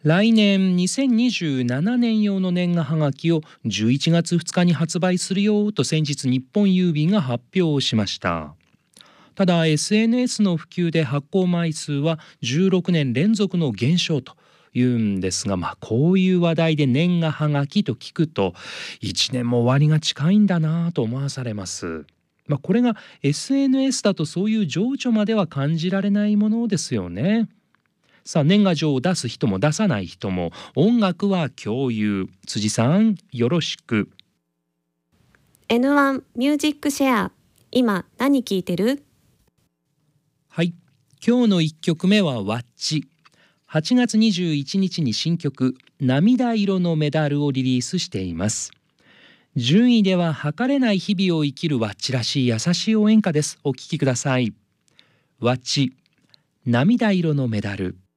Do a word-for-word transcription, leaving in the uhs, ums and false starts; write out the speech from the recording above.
来年にせんにじゅうななねん用の年賀はがきをじゅういちがつふつかに発売するよと先日日本郵便が発表しました。ただ エスエヌエス の普及で発行枚数はじゅうろくねん連続の減少というんですが、まあこういう話題で年賀はがきと聞くといちねんも終わりが近いんだなと思わされます。まあ、これが エスエヌエス だとそういう情緒までは感じられないものですよね。さあ年賀状を出す人も出さない人も音楽は共有。辻さんよろしく。 エヌワン ミュージックシェア、今何聴いてる？ はい、今日のいっきょくめはワッチ。はちがつにじゅういちにちに新曲涙色のメダルをリリースしています。順位では測れない日々を生きるワッチらしい優しい応援歌です。お聴きください。ワッチ、涙色のメダル。